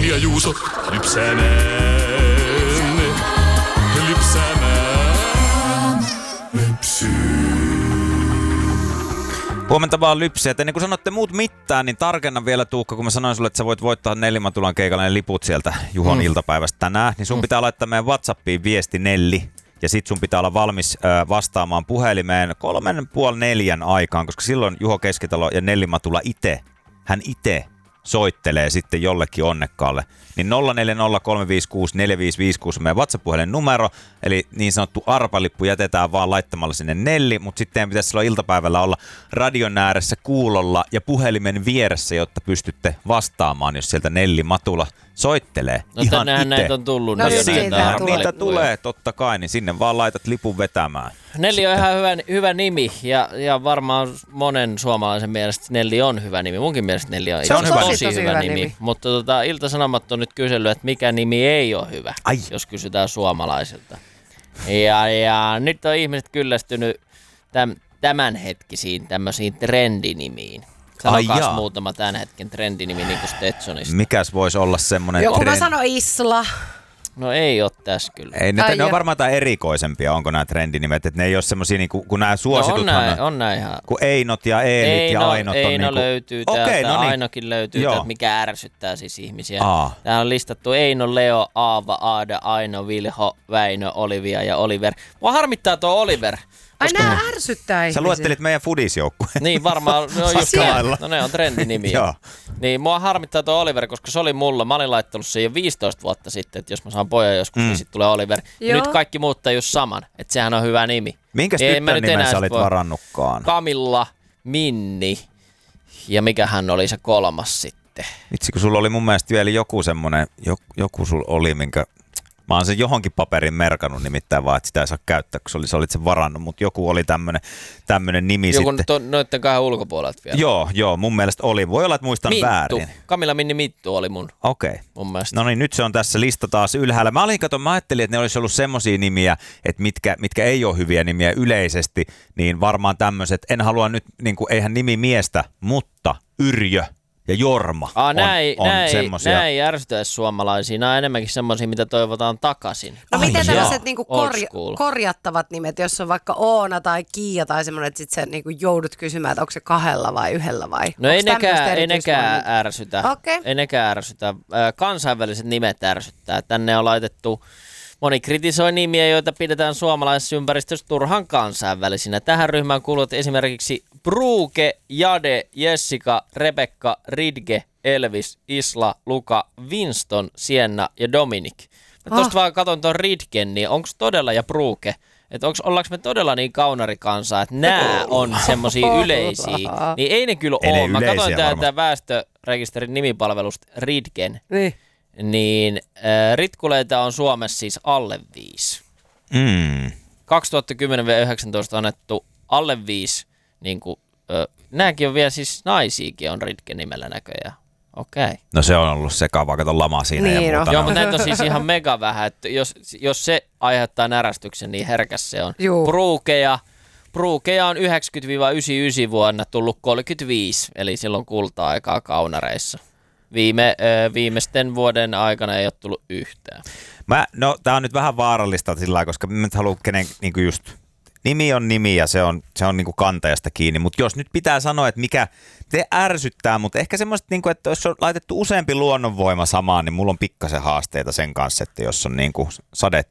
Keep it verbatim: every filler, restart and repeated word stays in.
ja Juuso lypsämään, lypsämään, lypsyy. Huomenta vaan Lypsiä. Ennen kuin sanotte muut mitään, niin tarkennan vielä Tuukka, kun mä sanoin sulle, että sä voit voittaa Nellimatulan keikalle ne liput sieltä Juhon mm. iltapäivästä tänään, niin sun mm. pitää laittaa meidän WhatsAppiin viesti Nelli. Ja sit sun pitää olla valmis ö, vastaamaan puhelimeen kolmen puoli neljän aikaan, koska silloin Juho Keskitalo ja Nellimatula ite, hän ite soittelee sitten jollekin onnekkaalle. Niin nolla neljä nolla kolme viisi kuusi neljä viisi viisi kuusi on meidän WhatsApp-puhelin numero, eli niin sanottu arpalippu jätetään vaan laittamalla sinne Nelli, mutta sitten pitäisi silloin iltapäivällä olla radion ääressä kuulolla ja puhelimen vieressä, jotta pystytte vastaamaan, jos sieltä Nellimatula soittelee. No ihan tänään näitä on tullut. No, niin Sinne, tulee. niitä tulee totta kai, niin sinne vaan laitat lipun vetämään. Nelli on ihan hyvä, hyvä nimi ja, ja varmaan monen suomalaisen mielestä Nelli on hyvä nimi. Munkin mielestä Nelli on, Se on tosi, hyvä. tosi, tosi hyvä, hyvä nimi. nimi. Mutta tota, Ilta-Sanomat on nyt kysellyt, että mikä nimi ei ole hyvä, Ai. jos kysytään suomalaisilta. Ja, ja nyt on ihmiset kyllästynyt täm, tämänhetkisiin tämmöisiin trendinimiin. Sanokas Ai muutama tämän hetken trendinimi niin kuin Stetsonista. Mikäs voisi olla semmoinen Joku mä trend- sanon Isla. No ei ole tässä kyllä. Ei, ne, Ai ne on jo. varmaan jotain erikoisempia, onko nämä trendinimet, että ne ei ole semmosia niinku, kun nämä No on suosituthan näin, on näin ihan. kun Einot ja Eelit Eino, ja Ainot on Eino niinku... löytyy täältä, Okei, no niin. Ainokin löytyy Joo. täältä, mikä ärsyttää siis ihmisiä. Aa. Täällä on listattu Eino, Leo, Aava, Aada, Aino, Vilho, Väinö, Olivia ja Oliver. Mua harmittaa tuo Oliver. Ai nää ärsyttää ihmisiä. Sä luettelit meidän fudisjoukkueen. Niin varmaan, no just Siellä. no ne on trendinimiä. Joo. Niin mua harmittaa tuo Oliver, koska se oli mulla. Mä olin laittanut sen jo viisitoista vuotta sitten, että jos mä saan pojan joskus, mm. niin sit tulee Oliver. Ja Joo. nyt kaikki muuttaa just saman, että sehän on hyvä nimi. Minkäs Ei mä tyttön nyt nimen enää sä sit olit voi- varannutkaan? Camilla, Minni ja mikähän oli se kolmas sitten. Vitsi, kun sulla oli mun mielestä vielä joku semmonen, joku, joku sulla oli, minkä... Mä oon sen johonkin paperin merkannut nimittäin vaan, että sitä ei saa käyttää, kun sä olit, sä olit sen varannut, mutta joku oli tämmönen, tämmönen nimi Joku sitten. to, noitten kahden ulkopuolelta vielä. Joo, joo, mun mielestä oli. Voi olla, että muistan Minttu. väärin. Camilla Minni Mittu oli mun, Okei. Okay. mun mielestä. No niin, nyt se on tässä lista taas ylhäällä. Mä olin, kato, mä ajattelin, että ne olisi ollut semmosia nimiä, että mitkä, mitkä ei ole hyviä nimiä yleisesti, niin varmaan tämmöiset, en halua nyt, niin kuin, eihän nimi miestä, mutta Yrjö ja Jorma Aa, on, näin, on näin, semmosia. näin ei ärsytä suomalaisia. Nämä on enemmänkin semmoisia, mitä toivotaan takaisin. No Ai miten jaa. tällaiset niinku Old korja- school. korjattavat nimet, jos on vaikka Oona tai Kiia tai semmoinen, että sit sä niinku joudut kysymään, että onko se kahdella vai yhdellä vai? No ei Onks tämmöistä nekään, ei erityismainintaa? nekään ärsytä. Okei. Ei nekään ärsytä. Ö, Kansainväliset nimet ärsyttää. Tänne on laitettu, moni kritisoi nimiä, joita pidetään suomalaisessa ympäristössä turhan kansainvälisinä. Tähän ryhmään kuuluvat esimerkiksi Bruke, Jade, Jessica, Rebekka, Ridge, Elvis, Isla, Luka, Winston, Sienna ja Dominic. Mä tosta Ah. vaan katon ton Ridgen, niin onko todella ja Bruke? Että onks, ollaanko me todella niin kaunarikansaa, että nämä on semmosia yleisiä. Niin ei ne kyllä Ei ne ole. Mä yleisiä katsoin täältä varmasti. väestörekisterin nimipalvelusta Ridgen, Niin. niin äh, ritkuleita on Suomessa siis alle viisi. Mm. kaksituhattakymmenen yhdeksäntoista annettu alle viisi, niin kuin, äh, nämäkin on vielä siis naisiakin on Ridgen nimellä näköjään. Okei. Okay. No se on ollut sekavaa, kato lama siinä Niin ja muuta. on. Joo, No. mutta näitä on siis ihan mega vähän, että jos, jos se aiheuttaa närästyksen, niin herkäs se on. Juu. Brukeja, Brukeja on yhdeksänkymmentä yhdeksänkymmentäyhdeksän vuonna tullut kolmekymmentäviisi, eli silloin kulta-aikaa kaunareissa. Viime, äh, viimeisten vuoden aikana ei ole tullut yhtään. Mä, no tää on nyt vähän vaarallista sillä lailla, koska mä nyt haluan kenen niinku just... Nimi on nimi ja se on, se on niinku kantajasta kiinni, mutta jos nyt pitää sanoa, että mikä te ärsyttää, mutta ehkä semmoista, niinku, että jos on laitettu useampi luonnonvoima samaan, niin mulla on pikkasen haasteita sen kanssa, että jos on niinku sade,